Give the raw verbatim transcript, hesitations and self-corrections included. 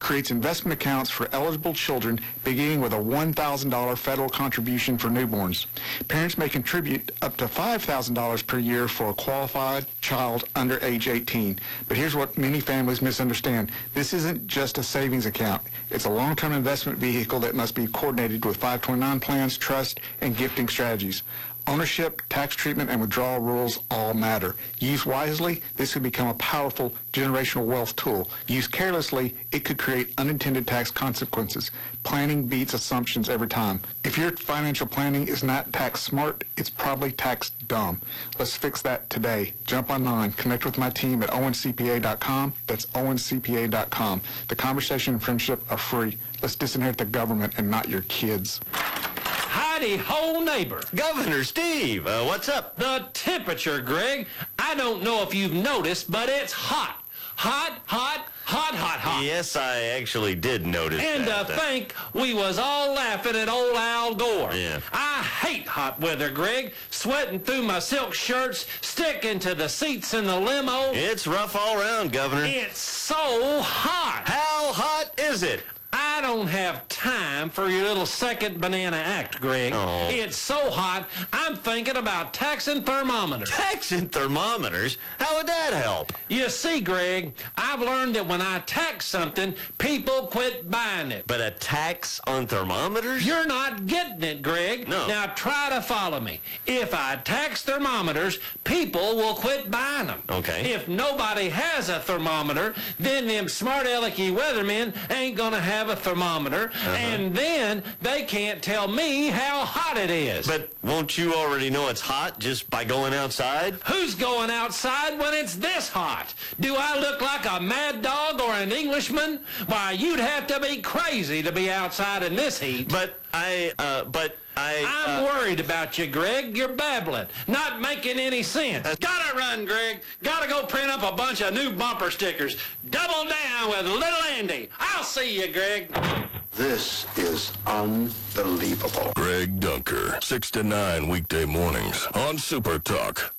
creates investment accounts for eligible children beginning with a one thousand dollars federal contribution for newborns. Parents may contribute up to five thousand dollars per year for a qualified child under age eighteen. But here's what many families misunderstand. This isn't just a savings account. It's a long-term investment vehicle that must be coordinated with five twenty-nine plans, trust, and gifting strategies. Ownership, tax treatment, and withdrawal rules all matter. Used wisely, this could become a powerful generational wealth tool. Used carelessly, it could create unintended tax consequences. Planning beats assumptions every time. If your financial planning is not tax smart, it's probably tax dumb. Let's fix that today. Jump online. Connect with my team at owens c p a dot com. That's owens c p a dot com. The conversation and friendship are free. Let's disinherit the government and not your kids. Howdy ho, neighbor. Governor Steve, uh, what's up? The temperature, Greg. I don't know if you've noticed, but it's hot. Hot, hot, hot, hot, hot. Yes, I actually did notice and that. And to think we was all laughing at old Al Gore. Yeah. I hate hot weather, Greg. Sweating through my silk shirts, sticking to the seats in the limo. It's rough all around, Governor. It's so hot. How hot is it? I don't have time for your little second banana act, Greg. Oh. It's so hot, I'm thinking about taxing thermometers. Taxing thermometers? How would that help? You see, Greg, I've learned that when I tax something, people quit buying it. But a tax on thermometers? You're not getting it, Greg. No. Now try to follow me. If I tax thermometers, people will quit buying them. Okay. If nobody has a thermometer, then them smart alecky weathermen ain't gonna have a thermometer, uh-huh. and then they can't tell me how hot it is. But won't you already know it's hot just by going outside? Who's going outside when it's this hot? Do I look like a mad dog or an Englishman? Why, you'd have to be crazy to be outside in this heat. But I, uh, but I... I'm uh, worried about you, Greg. You're babbling. Not making any sense. Gotta run, Greg. Gotta go print up a bunch of new bumper stickers. Double down with Little Andy. I'll see you, Greg. This is unbelievable. Greg Dunker, six to nine weekday mornings on Super Talk.